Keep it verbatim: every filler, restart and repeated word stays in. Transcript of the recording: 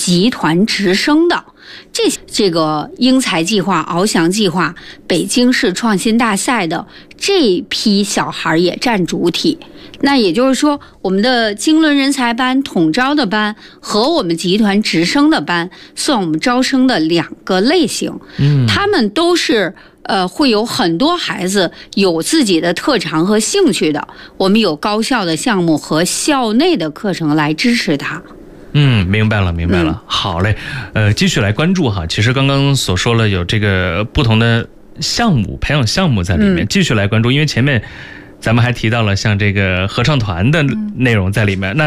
集团直升的。这这个英才计划、翱翔计划、北京市创新大赛的这批小孩也占主体。那也就是说，我们的经纶人才班、统招的班和我们集团直升的班，算我们招生的两个类型。嗯，他们都是呃会有很多孩子有自己的特长和兴趣的。我们有高校的项目和校内的课程来支持他。 嗯，明白了，明白了。嗯、好嘞，呃，继续来关注哈。其实刚刚所说了有这个不同的项目、培养项目在里面，嗯、继续来关注，因为前面咱们还提到了像这个合唱团的内容在里面。那